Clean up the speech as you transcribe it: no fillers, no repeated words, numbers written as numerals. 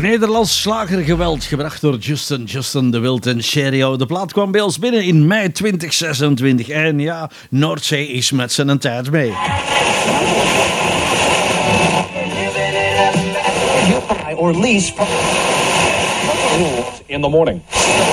Nederlands slagergeweld, gebracht door Justin de Wild en Sherio. De plaat kwam bij ons binnen in mei 2026. En ja, Noordzee is met zijn tijd mee. Or lease in the morning.